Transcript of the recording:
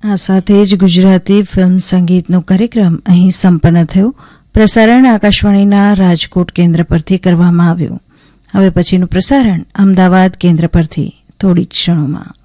આ સાથે જ ગુજરાતી ફિલ્મ સંગીતનો કાર્યક્રમ અહીં સંપન્ન થયો. પ્રસારણ આકાશવાણીના રાજકોટ કેન્દ્ર પરથી કરવામાં આવ્યું. હવે પછીનું પ્રસારણ અમદાવાદ કેન્દ્ર પરથી થોડી જ ક્ષણોમાં.